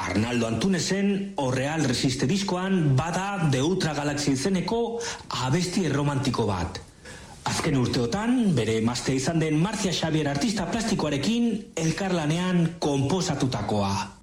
Arnaldo Antunesen O Real Resiste diskoan bada The Ultra Galaxy izeneko abesti erromantiko bat. Azken urteotan, bere emaztea izan den Marcia Xavier artista plastikoarekin elkarlanean konposatutakoa.